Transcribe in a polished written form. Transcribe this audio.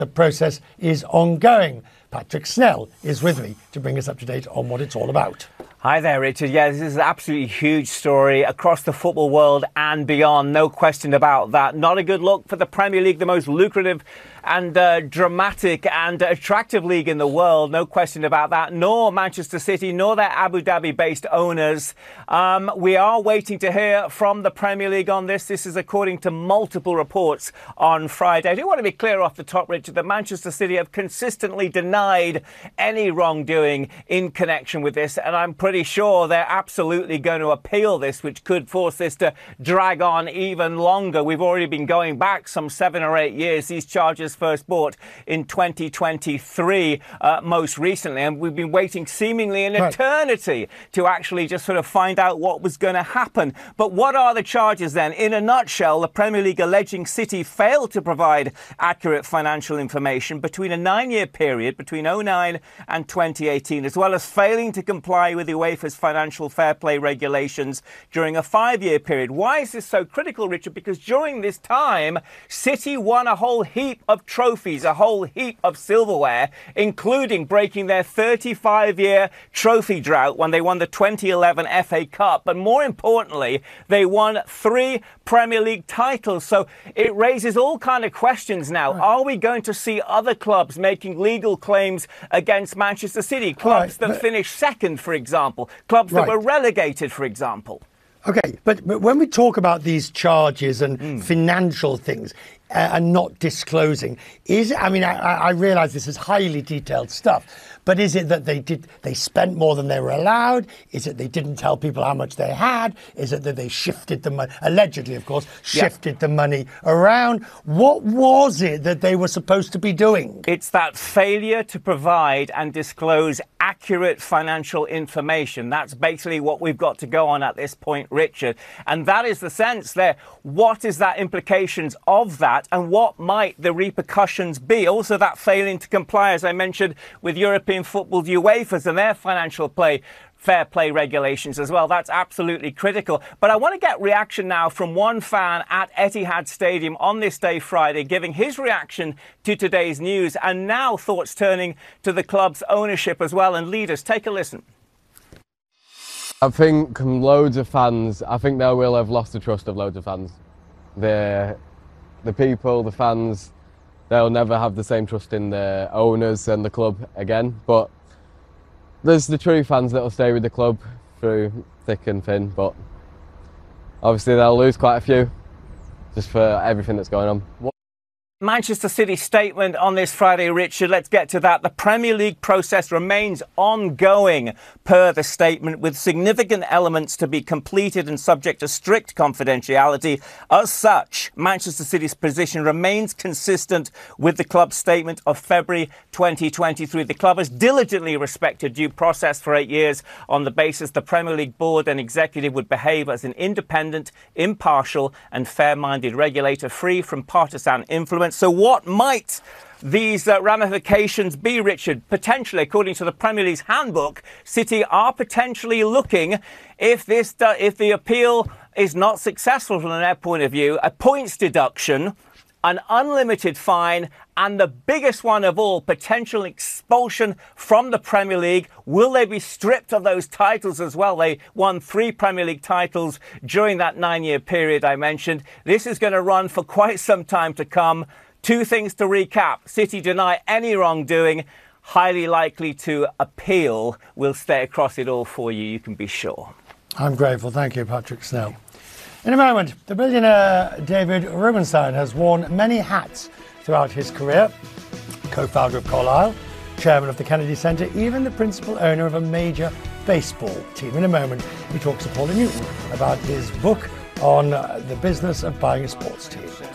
The process is ongoing. Patrick Snell is with me to bring us up to date on what it's all about. Hi there, Richard. Yeah, this is an absolutely huge story across the football world and beyond. No question about that. Not a good look for the Premier League, the most lucrative and dramatic and attractive league in the world. No question about that. Nor Manchester City, nor their Abu Dhabi-based owners. We are waiting to hear from the Premier League on this. This is according to multiple reports on Friday. I do want to be clear off the top, Richard, that Manchester City have consistently denied any wrongdoing in connection with this. And I'm pretty sure they're absolutely going to appeal this, which could force this to drag on even longer. We've already been going back some 7 or 8 years. These charges first brought in 2023 most recently, and we've been waiting seemingly an eternity to actually just sort of find out what was going to happen. But what are the charges then? In a nutshell, the Premier League alleging City failed to provide accurate financial information between a 9-year period between 2009 and 2018, as well as failing to comply with the UEFA's financial fair play regulations during a 5-year period. Why is this so critical, Richard? Because during this time, City won a whole heap of trophies, a whole heap of silverware, including breaking their 35-year trophy drought when they won the 2011 FA Cup. But more importantly, they won 3 Premier League titles. So it raises all kind of questions now. Are we going to see other clubs making legal claims against Manchester City? Clubs that finished second, for example. Clubs that were relegated, for example. OK, but when we talk about these charges and financial things and not disclosing, I realise this is highly detailed stuff, but is it that they spent more than they were allowed? Is it they didn't tell people how much they had? Is it that they shifted the money, allegedly, of course, shifted the money around? What was it that they were supposed to be doing? It's that failure to provide and disclose accurate financial information. That's basically what we've got to go on at this point, Richard. And that is the sense there. What is that implications of that, and what might the repercussions be? Also, that failing to comply, as I mentioned, with European football's UEFA's and their financial fair play regulations as well. That's absolutely critical. But I want to get reaction now from one fan at Etihad Stadium on this day, Friday, giving his reaction to today's news, and now thoughts turning to the club's ownership as well and leaders. Take a listen. I think loads of fans, I think they will have lost the trust of loads of fans. The people, the fans, they'll never have the same trust in the owners and the club again. But there's the true fans that will stay with the club through thick and thin, but obviously they'll lose quite a few just for everything that's going on. Manchester City statement on this Friday, Richard. Let's get to that. The Premier League process remains ongoing per the statement, with significant elements to be completed and subject to strict confidentiality. As such, Manchester City's position remains consistent with the club's statement of February 2023. The club has diligently respected due process for 8 years on the basis the Premier League board and executive would behave as an independent, impartial and fair-minded regulator free from partisan influence. So what might these ramifications be, Richard? Potentially, according to the Premier League's handbook, City are potentially looking, if the appeal is not successful from their point of view, a points deduction, an unlimited fine, and the biggest one of all, potential expulsion from the Premier League. Will they be stripped of those titles as well? They won 3 Premier League titles during that 9-year period I mentioned. This is going to run for quite some time to come. 2 things to recap. City deny any wrongdoing, highly likely to appeal. We'll stay across it all for you, you can be sure. I'm grateful. Thank you, Patrick Snell. In a moment, the billionaire David Rubenstein has worn many hats throughout his career. Co-founder of Carlyle, chairman of the Kennedy Center, even the principal owner of a major baseball team. In a moment, he talks to Paula Newton about his book on the business of buying a sports team.